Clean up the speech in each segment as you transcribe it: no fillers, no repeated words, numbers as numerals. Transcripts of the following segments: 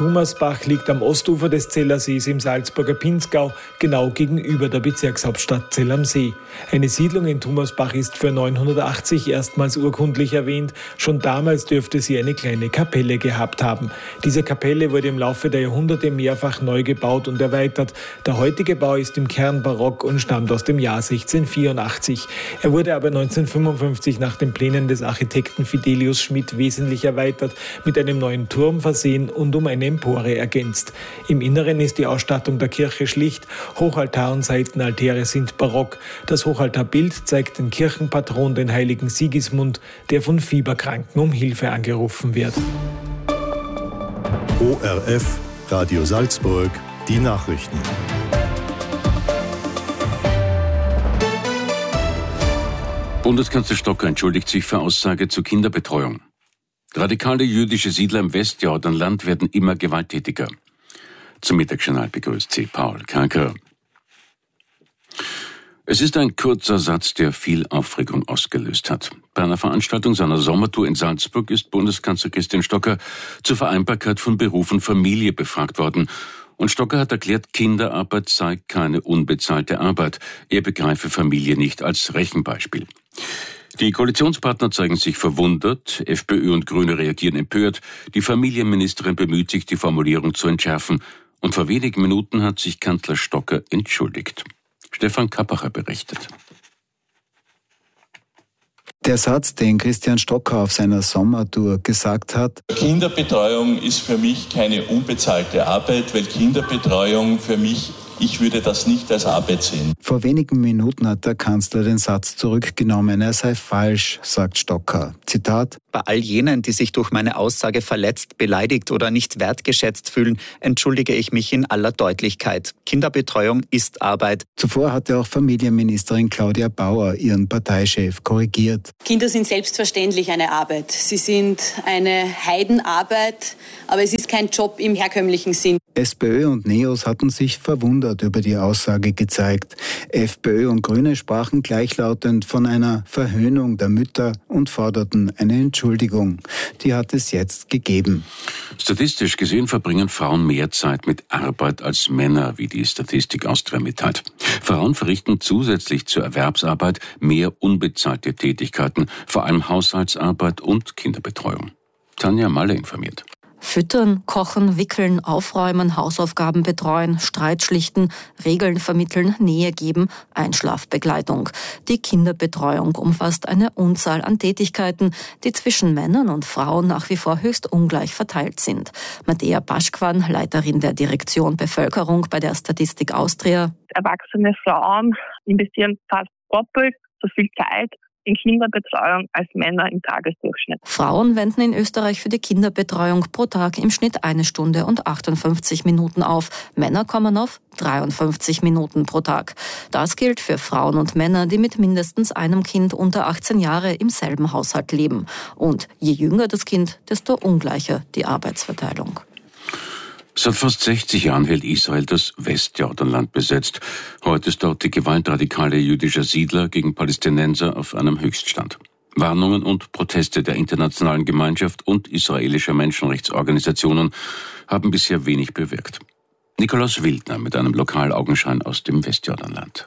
Thomasbach liegt am Ostufer des Zellersees im Salzburger Pinzgau, genau gegenüber der Bezirkshauptstadt Zell am See. Eine Siedlung in Thomasbach ist für 980 erstmals urkundlich erwähnt. Schon damals dürfte sie eine kleine Kapelle gehabt haben. Diese Kapelle wurde im Laufe der Jahrhunderte mehrfach neu gebaut und erweitert. Der heutige Bau ist im Kern barock und stammt aus dem Jahr 1684. Er wurde aber 1955 nach den Plänen des Architekten Fidelius Schmidt wesentlich erweitert, mit einem neuen Turm versehen und um eine Empore ergänzt. Im Inneren ist die Ausstattung der Kirche schlicht. Hochaltar und Seitenaltäre sind barock. Das Hochaltarbild zeigt den Kirchenpatron, den heiligen Sigismund, der von Fieberkranken um Hilfe angerufen wird. ORF, Radio Salzburg, die Nachrichten. Bundeskanzler Stocker entschuldigt sich für Aussage zur Kinderbetreuung. Radikale jüdische Siedler im Westjordanland werden immer gewalttätiger. Zum Mittagsjournal begrüßt Sie Paul Kanker. Es ist ein kurzer Satz, der viel Aufregung ausgelöst hat. Bei einer Veranstaltung seiner Sommertour in Salzburg ist Bundeskanzler Christian Stocker zur Vereinbarkeit von Beruf und Familie befragt worden. Und Stocker hat erklärt, Kinderarbeit sei keine unbezahlte Arbeit. Er begreife Familie nicht als Rechenbeispiel. Die Koalitionspartner zeigen sich verwundert, FPÖ und Grüne reagieren empört, die Familienministerin bemüht sich, die Formulierung zu entschärfen, und vor wenigen Minuten hat sich Kanzler Stocker entschuldigt. Stefan Kappacher berichtet. Der Satz, den Christian Stocker auf seiner Sommertour gesagt hat: Kinderbetreuung ist für mich keine unbezahlte Arbeit, weil Kinderbetreuung für mich, ich würde das nicht als Arbeit sehen. Vor wenigen Minuten hat der Kanzler den Satz zurückgenommen. Er sei falsch, sagt Stocker. Zitat: Bei all jenen, die sich durch meine Aussage verletzt, beleidigt oder nicht wertgeschätzt fühlen, entschuldige ich mich in aller Deutlichkeit. Kinderbetreuung ist Arbeit. Zuvor hatte auch Familienministerin Claudia Bauer ihren Parteichef korrigiert. Kinder sind selbstverständlich eine Arbeit. Sie sind eine Heidenarbeit, aber es ist kein Job im herkömmlichen Sinn. SPÖ und NEOS hatten sich verwundert über die Aussage gezeigt. FPÖ und Grüne sprachen gleichlautend von einer Verhöhnung der Mütter und forderten eine Entschuldigung. Die hat es jetzt gegeben. Statistisch gesehen verbringen Frauen mehr Zeit mit Arbeit als Männer, wie die Statistik Austria mitteilt. Frauen verrichten zusätzlich zur Erwerbsarbeit mehr unbezahlte Tätigkeiten, vor allem Haushaltsarbeit und Kinderbetreuung. Tanja Malle informiert. Füttern, kochen, wickeln, aufräumen, Hausaufgaben betreuen, Streit schlichten, Regeln vermitteln, Nähe geben, Einschlafbegleitung. Die Kinderbetreuung umfasst eine Unzahl an Tätigkeiten, die zwischen Männern und Frauen nach wie vor höchst ungleich verteilt sind. Mattea Paschkwan, Leiterin der Direktion Bevölkerung bei der Statistik Austria. Erwachsene Frauen investieren fast doppelt so viel Zeit in Kinderbetreuung als Männer im Tagesdurchschnitt. Frauen wenden in Österreich für die Kinderbetreuung pro Tag im Schnitt 1 Stunde und 58 Minuten auf. Männer kommen auf 53 Minuten pro Tag. Das gilt für Frauen und Männer, die mit mindestens einem Kind unter 18 Jahre im selben Haushalt leben. Und je jünger das Kind, desto ungleicher die Arbeitsverteilung. Seit fast 60 Jahren hält Israel das Westjordanland besetzt. Heute ist dort die Gewalt radikaler jüdischer Siedler gegen Palästinenser auf einem Höchststand. Warnungen und Proteste der internationalen Gemeinschaft und israelischer Menschenrechtsorganisationen haben bisher wenig bewirkt. Nikolaus Wildner mit einem Lokalaugenschein aus dem Westjordanland.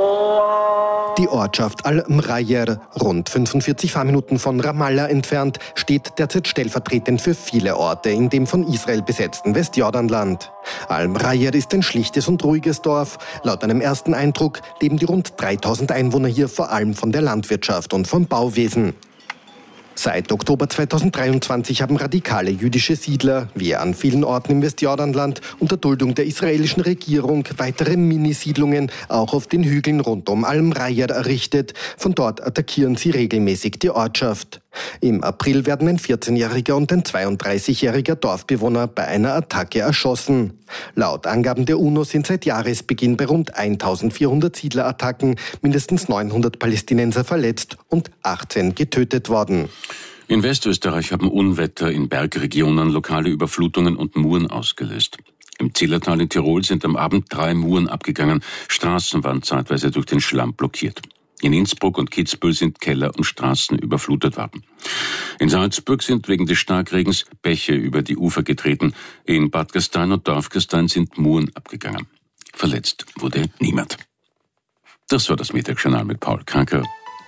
Die Ortschaft Al-Mrayer, rund 45 Fahrminuten von Ramallah entfernt, steht derzeit stellvertretend für viele Orte in dem von Israel besetzten Westjordanland. Al-Mrayer ist ein schlichtes und ruhiges Dorf. Laut einem ersten Eindruck leben die rund 3000 Einwohner hier vor allem von der Landwirtschaft und vom Bauwesen. Seit Oktober 2023 haben radikale jüdische Siedler, wie an vielen Orten im Westjordanland, unter Duldung der israelischen Regierung weitere Minisiedlungen auch auf den Hügeln rund um Al-Mrayer errichtet. Von dort attackieren sie regelmäßig die Ortschaft. Im April werden ein 14-jähriger und ein 32-jähriger Dorfbewohner bei einer Attacke erschossen. Laut Angaben der UNO sind seit Jahresbeginn bei rund 1400 Siedlerattacken mindestens 900 Palästinenser verletzt und 18 getötet worden. In Westösterreich haben Unwetter in Bergregionen lokale Überflutungen und Muren ausgelöst. Im Zillertal in Tirol sind am Abend 3 Muren abgegangen, Straßen waren zeitweise durch den Schlamm blockiert. In Innsbruck und Kitzbühel sind Keller und Straßen überflutet worden. In Salzburg sind wegen des Starkregens Bäche über die Ufer getreten. In Bad Gastein und Dorfgastein sind Muren abgegangen. Verletzt wurde niemand. Das war das Mittagsjournal mit Paul Kranker.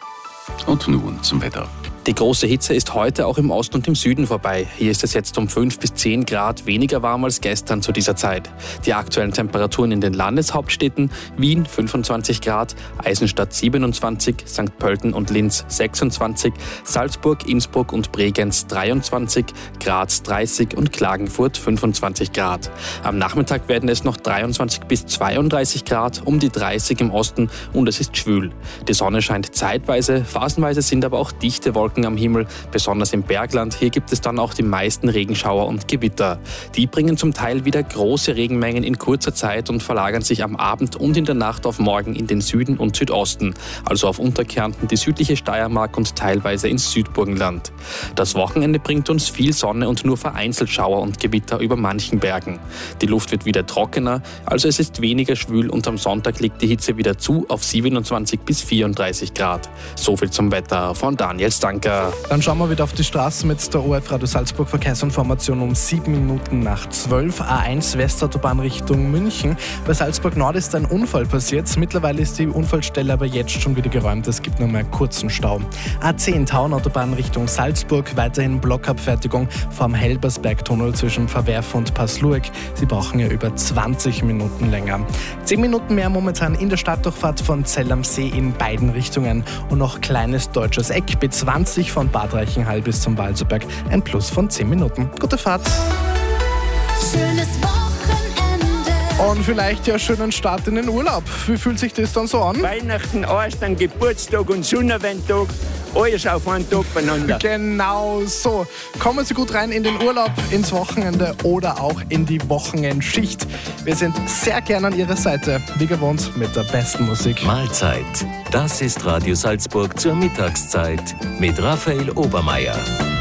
Und nun zum Wetter. Die große Hitze ist heute auch im Osten und im Süden vorbei. Hier ist es jetzt um 5 bis 10 Grad weniger warm als gestern zu dieser Zeit. Die aktuellen Temperaturen in den Landeshauptstädten: Wien 25 Grad, Eisenstadt 27, St. Pölten und Linz 26, Salzburg, Innsbruck und Bregenz 23, Graz 30 und Klagenfurt 25 Grad. Am Nachmittag werden es noch 23 bis 32 Grad, um die 30 im Osten und es ist schwül. Die Sonne scheint zeitweise, phasenweise sind aber auch dichte Wolken am Himmel, besonders im Bergland. Hier gibt es dann auch die meisten Regenschauer und Gewitter. Die bringen zum Teil wieder große Regenmengen in kurzer Zeit und verlagern sich am Abend und in der Nacht auf morgen in den Süden und Südosten, also auf Unterkärnten, die südliche Steiermark und teilweise ins Südburgenland. Das Wochenende bringt uns viel Sonne und nur vereinzelt Schauer und Gewitter über manchen Bergen. Die Luft wird wieder trockener, also es ist weniger schwül und am Sonntag liegt die Hitze wieder zu auf 27 bis 34 Grad. So viel zum Wetter von Daniel Stanker. Dann schauen wir wieder auf die Straßen mit der ORF Radio Salzburg Verkehrsinformation um 7 Minuten nach 12. A1 Westautobahn Richtung München. Bei Salzburg Nord ist ein Unfall passiert. Mittlerweile ist die Unfallstelle aber jetzt schon wieder geräumt. Es gibt nur mehr einen kurzen Stau. A10 Tauernautobahn Richtung Salzburg. Weiterhin Blockabfertigung vom Helbersbergtunnel zwischen Verwerf und Paslueck. Sie brauchen ja über 20 Minuten länger. 10 Minuten mehr momentan in der Stadtdurchfahrt von Zell am See in beiden Richtungen. Und noch kleines deutsches Eck. B20 von Bad Reichenhall bis zum Walserberg. Ein Plus von 10 Minuten. Gute Fahrt. Schönes Wochenende. Und vielleicht ja schönen Start in den Urlaub. Wie fühlt sich das dann so an? Weihnachten, Ostern, Geburtstag und Sonnenwendtag. Alles auf einen Tag beieinander. Genau so. Kommen Sie gut rein in den Urlaub, ins Wochenende oder auch in die Wochenendschicht. Wir sind sehr gern an Ihrer Seite, wie gewohnt mit der besten Musik. Mahlzeit. Das ist Radio Salzburg zur Mittagszeit mit Raphael Obermeier.